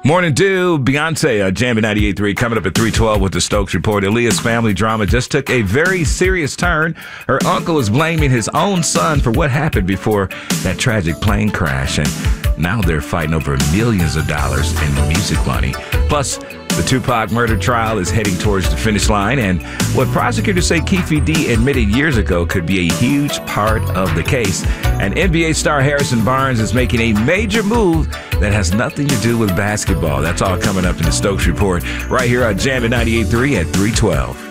Morning Dew, Beyonce, Jamming 98.3, coming up at 3:12 with the Stokes Report. Aaliyah's family drama just took a very serious turn. Her uncle is blaming his own son for what happened before that tragic plane crash, and now they're fighting over millions of dollars in music money. Plus, the Tupac murder trial is heading towards the finish line, and what prosecutors say Keffe D admitted years ago could be a huge part of the case. And NBA star Harrison Barnes is making a major move that has nothing to do with basketball. That's all coming up in the Stokes Report right here on Jammin' 98.3 at 3:12.